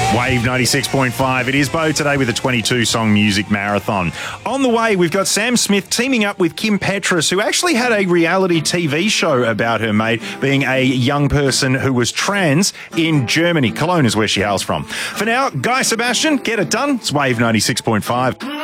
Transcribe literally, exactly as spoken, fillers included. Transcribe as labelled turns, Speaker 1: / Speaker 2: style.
Speaker 1: Wave ninety-six point five. It is Bo today with a twenty-two song music marathon. On the way, we've got Sam Smith teaming up with Kim Petras, who actually had a reality T V show about her, mate, being a young person who was trans in Germany. Cologne is where she hails from. For now, Guy Sebastian, get it done. It's Wave ninety-six point five.